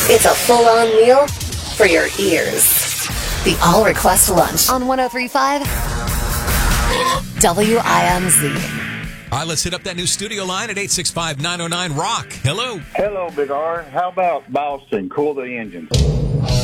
It's a full-on meal for your ears. The All Request Lunch on 103.5 WIMZ. All right, let's hit up that new studio line at 865-909-ROCK. Hello. Hello, Big R. How about Boston? Cool the engine.